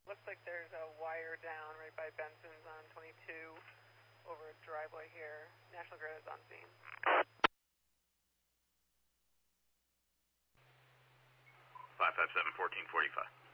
Looks like there's a wire down right by Benson's on 22 over a driveway here. National Grid is on scene. 557-1445.